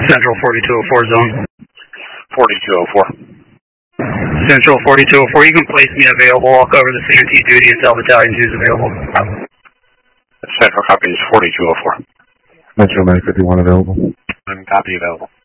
Central 4204 zone. 4204. Central 4204, you can place me available. I'll cover the CMT duty until Battalion 2 is available. Central copy is 4204. Metro 951 available. Copy available.